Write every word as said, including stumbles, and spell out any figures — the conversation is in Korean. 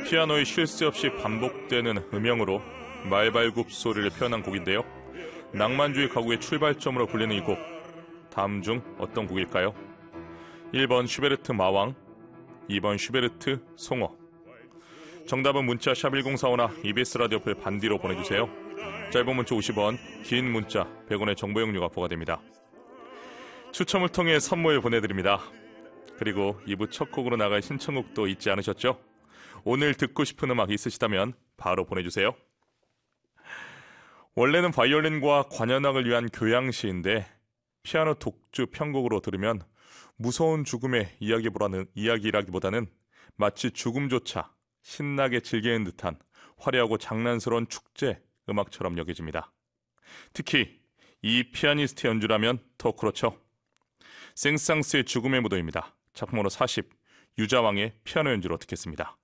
피아노의 쉴 새 없이 반복되는 음영으로 말발굽 소리를 표현한 곡인데요. 낭만주의 가곡의 출발점으로 불리는 이 곡, 다음 중 어떤 곡일까요? 일 번 슈베르트 마왕, 이 번 슈베르트 송어. 정답은 문자 샵 일공사오나 이비에스 라디오플 반디로 보내주세요. 짧은 문자 오십 원, 긴 문자 백 원의 정보 이용료가 부과됩니다. 추첨을 통해 선물 보내드립니다. 그리고 이 부 첫 곡으로 나갈 신청곡도 잊지 않으셨죠? 오늘 듣고 싶은 음악 있으시다면 바로 보내주세요. 원래는 바이올린과 관현악을 위한 교양시인데 피아노 독주 편곡으로 들으면 무서운 죽음의 이야기보다는, 이야기라기보다는 마치 죽음조차 신나게 즐기는 듯한 화려하고 장난스러운 축제 음악처럼 여겨집니다. 특히 이 피아니스트 연주라면 더 그렇죠. 생상스의 죽음의 무도입니다. 작품으로 사십, 유자왕의 피아노 연주로 듣겠습니다.